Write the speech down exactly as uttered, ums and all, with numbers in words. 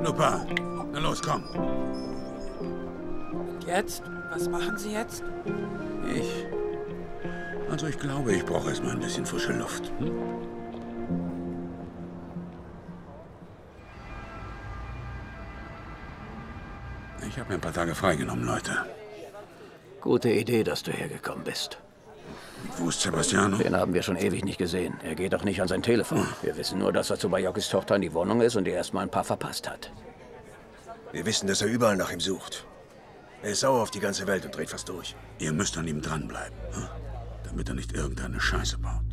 Lupin, na los, komm. Und jetzt? Was machen Sie jetzt? Ich? Also ich glaube, ich brauche erstmal ein bisschen frische Luft. Hm? Ich habe mir ein paar Tage freigenommen, Leute. Gute Idee, dass du hergekommen bist. Wo ist Sebastiano? Den haben wir schon ewig nicht gesehen. Er geht auch nicht an sein Telefon. Wir wissen nur, dass er zu Bajokis Tochter in die Wohnung ist und ihr erstmal ein paar verpasst hat. Wir wissen, dass er überall nach ihm sucht. Er ist sauer auf die ganze Welt und dreht fast durch. Ihr müsst an ihm dranbleiben, hm? Damit er nicht irgendeine Scheiße baut.